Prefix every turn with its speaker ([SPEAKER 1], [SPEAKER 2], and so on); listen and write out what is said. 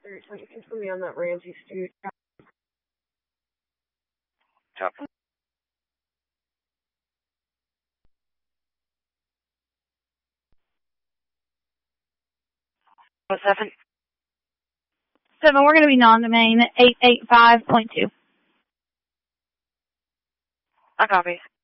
[SPEAKER 1] You can put me on that Ramsey Street.
[SPEAKER 2] Top.
[SPEAKER 3] 7. 7, we're going to be non-domain 885.2.
[SPEAKER 2] I copy.